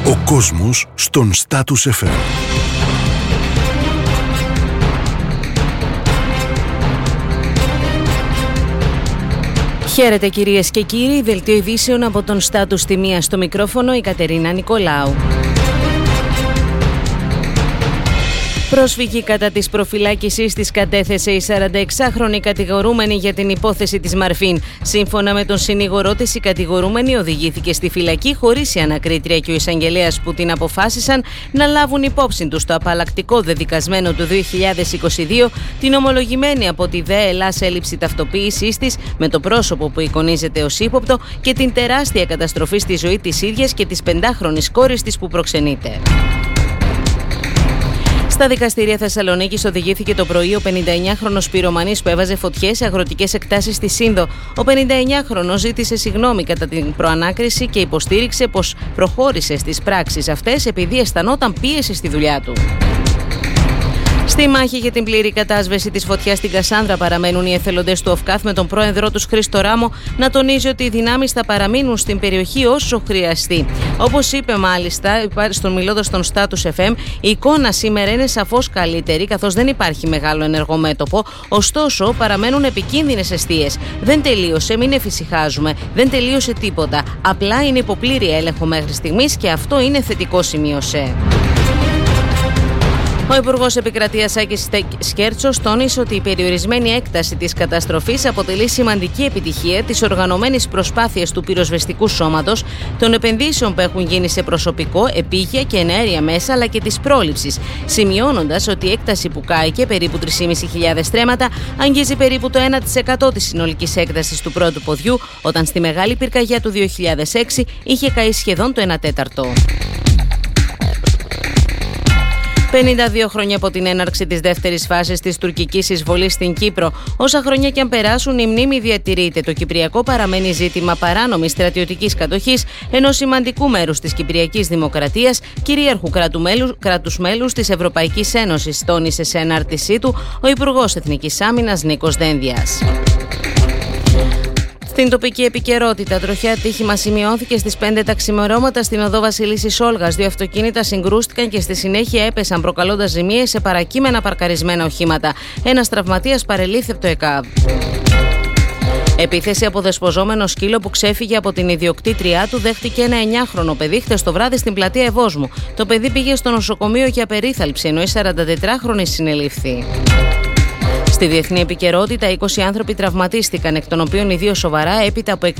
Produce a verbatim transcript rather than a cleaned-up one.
Ο κόσμος στον Status εφ εμ. Χαίρετε κυρίες και κύριοι, δελτίο ειδήσεων από τον Status στη μία, στο μικρόφωνο η Κατερίνα Νικολάου. Πρόσφυγη κατά της προφυλάκησης της κατέθεσε η σαρανταεξάχρονη κατηγορούμενη για την υπόθεση της Μαρφίν. Σύμφωνα με τον συνήγορό της, η κατηγορούμενη οδηγήθηκε στη φυλακή χωρίς η ανακρίτρια και ο εισαγγελέας που την αποφάσισαν να λάβουν υπόψη τους το απαλλακτικό δεδικασμένο του δύο χιλιάδες είκοσι δύο, την ομολογημένη από τη ΔΕ Ελλάς έλλειψη ταυτοποίησής της με το πρόσωπο που εικονίζεται ως ύποπτο και την τεράστια καταστροφή στη ζωή της ίδιας και της πεντάχρονης κόρης της που προξενείται. Στα δικαστήρια Θεσσαλονίκης οδηγήθηκε το πρωί ο πενηνταεννιάχρονος πυρομανής που έβαζε φωτιές σε αγροτικές εκτάσεις στη Σύνδο. Ο πενηνταεννιάχρονος ζήτησε συγγνώμη κατά την προανάκριση και υποστήριξε πως προχώρησε στις πράξεις αυτές επειδή αισθανόταν πίεση στη δουλειά του. Στη μάχη για την πλήρη κατάσβεση της φωτιάς στην Κασάνδρα παραμένουν οι εθελοντές του ΟΦΚΑΘ, με τον πρόεδρό τους Χρήστο Ράμο να τονίζει ότι οι δυνάμεις θα παραμείνουν στην περιοχή όσο χρειαστεί. Όπως είπε μάλιστα στον μιλώντας στον Status εφ εμ, η εικόνα σήμερα είναι σαφώς καλύτερη καθώς δεν υπάρχει μεγάλο ενεργομέτωπο, ωστόσο παραμένουν επικίνδυνες εστίες. Δεν τελείωσε, μην εφησυχάζουμε, δεν τελείωσε τίποτα. Απλά είναι υποπλήρη έλεγχο μέχρι στιγμής και αυτό είναι θετικό, σημείωσε. Ο Υπουργός Επικρατείας Άκης Σκέρτσος τόνισε ότι η περιορισμένη έκταση της καταστροφής αποτελεί σημαντική επιτυχία της οργανωμένης προσπάθειας του πυροσβεστικού σώματος, των επενδύσεων που έχουν γίνει σε προσωπικό, επίγεια και εναέρια μέσα, αλλά και της πρόληψης, σημειώνοντας ότι η έκταση που κάηκε, περίπου τρεις χιλιάδες πεντακόσια στρέμματα, αγγίζει περίπου το ένα τοις εκατό της συνολικής έκτασης του πρώτου ποδιού, όταν στη μεγάλη πυρκαγιά του δύο χιλιάδες έξι είχε καεί σχεδόν το ένα τέταρτο. πενήντα δύο χρόνια από την έναρξη της δεύτερης φάσης της τουρκικής εισβολής στην Κύπρο. Όσα χρόνια και αν περάσουν, η μνήμη διατηρείται. Το Κυπριακό παραμένει ζήτημα παράνομης στρατιωτικής κατοχής ενός σημαντικού μέρους της Κυπριακής Δημοκρατίας, κυρίαρχου κράτους μέλους της Ευρωπαϊκής Ένωσης, τόνισε σε ανάρτησή του ο Υπουργός Εθνικής Άμυνας Νίκος Δένδιας. Στην τοπική επικαιρότητα, τροχιά ατύχημα σημειώθηκε στις πέντε τα ξημερώματα στην οδό Βασιλίσσης Όλγας. Δύο αυτοκίνητα συγκρούστηκαν και στη συνέχεια έπεσαν, προκαλώντας ζημίες σε παρακείμενα παρκαρισμένα οχήματα. Ένας τραυματίας παρελήφθη από το ΕΚΑΒ. Επίθεση από δεσποζόμενο σκύλο που ξέφυγε από την ιδιοκτήτριά του δέχτηκε ένα εννιάχρονο παιδί χθες το βράδυ στην πλατεία Ευόσμου. Το παιδί πήγε στο νοσοκομείο για περίθαλψη, ενώ η σαραντατετράχρονη συνελήφθη. Στη διεθνή επικαιρότητα, είκοσι άνθρωποι τραυματίστηκαν, εκ των οποίων οι δύο σοβαρά, έπειτα από